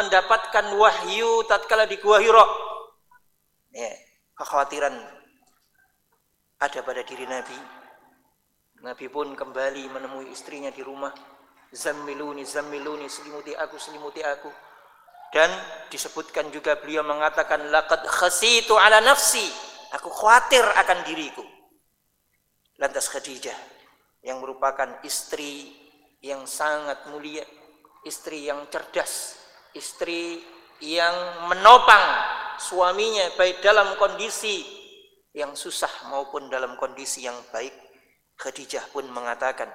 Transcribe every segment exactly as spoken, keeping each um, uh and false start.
mendapatkan wahyu tatkala di Gua Hira. Ya, kekhawatiran ada pada diri Nabi. Nabi pun kembali menemui istrinya di rumah. Zammiluni, zammiluni, selimuti aku, selimuti aku. Dan disebutkan juga beliau mengatakan laqad khasitu ala nafsi. Aku khawatir akan diriku. Lantas Khadijah yang merupakan istri yang sangat mulia, istri yang cerdas, istri yang menopang suaminya baik dalam kondisi yang susah maupun dalam kondisi yang baik. Khadijah pun mengatakan,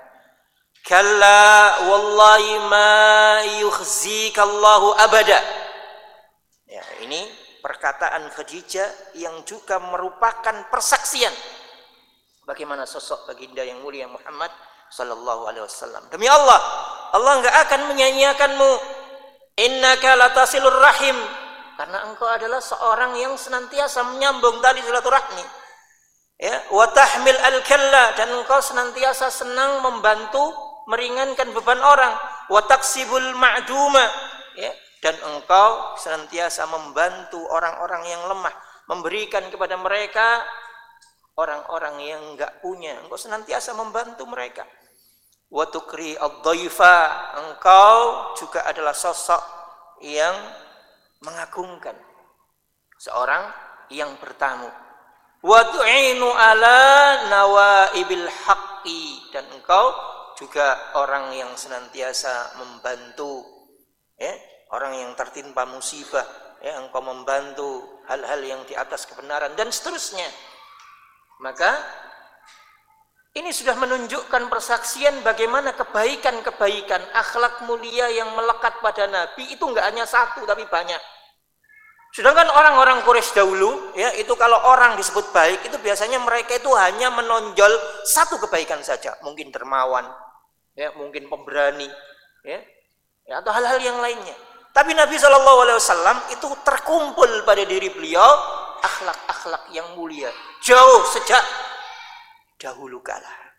"Kalla wallahi ma yukhzikallahu abada." Ya, ini perkataan Khadijah yang juga merupakan persaksian bagaimana sosok baginda yang mulia Muhammad sallallahu alaihi wasallam. Demi Allah, Allah enggak akan menyanyiakanmu. Innaka latasilur rahim, karena engkau adalah seorang yang senantiasa menyambung tali silaturahmi. Ya, wa tahmil al-kalla, dan engkau senantiasa senang membantu meringankan beban orang. Wa taksibul ma'duma, ya, dan engkau senantiasa membantu orang-orang yang lemah, memberikan kepada mereka orang-orang yang enggak punya. Engkau senantiasa membantu mereka. Wa tukri ad-dhaifa, engkau juga adalah sosok yang mengagungkan seorang yang bertamu. Wa tu'inu ala nawaibil haqqi, dan engkau juga orang yang senantiasa membantu, ya, orang yang tertimpa musibah, ya, engkau membantu hal-hal yang di atas kebenaran dan seterusnya. Maka ini sudah menunjukkan persaksian bagaimana kebaikan-kebaikan akhlak mulia yang melekat pada Nabi itu enggak hanya satu tapi banyak. Sedangkan orang-orang Quraisy dahulu, ya, itu kalau orang disebut baik itu biasanya mereka itu hanya menonjol satu kebaikan saja, mungkin dermawan, ya, mungkin pemberani, ya, ya, atau hal-hal yang lainnya. Tapi Nabi shallallahu alaihi wasallam itu terkumpul pada diri beliau akhlak-akhlak yang mulia jauh sejak dahulu kala.